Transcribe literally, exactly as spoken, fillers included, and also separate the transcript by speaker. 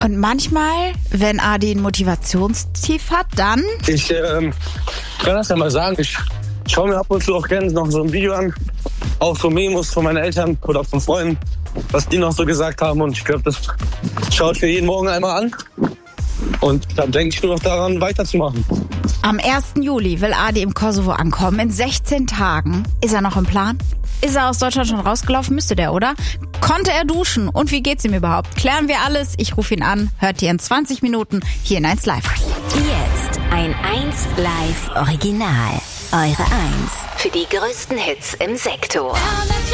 Speaker 1: Und manchmal, wenn Adi ein Motivationstief hat, dann...
Speaker 2: Ich ähm, kann das ja mal sagen, ich schaue mir ab und zu auch gerne noch so ein Video an, auch so Memos von meinen Eltern oder von Freunden, was die noch so gesagt haben. Und ich glaube, das schaue ich mir jeden Morgen einmal an. Und dann denke ich nur noch daran, weiterzumachen.
Speaker 1: Am ersten Juli will Adi im Kosovo ankommen. In sechzehn Tagen. Ist er noch im Plan? Ist er aus Deutschland schon rausgelaufen? Müsste der, oder? Konnte er duschen? Und wie geht's ihm überhaupt? Klären wir alles. Ich rufe ihn an. Hört ihr in zwanzig Minuten hier in eins Live.
Speaker 3: Jetzt ein eins Live Original. Eure eins für die größten Hits im Sektor.